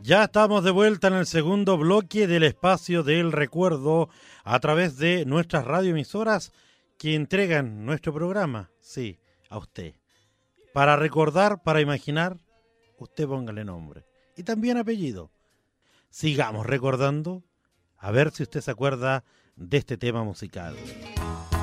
Ya estamos de vuelta en el segundo bloque del espacio del recuerdo a través de nuestras radioemisoras que entregan nuestro programa, sí, a usted. Para recordar, para imaginar, usted póngale nombre y también apellido. Sigamos recordando, a ver si usted se acuerda de este tema musical.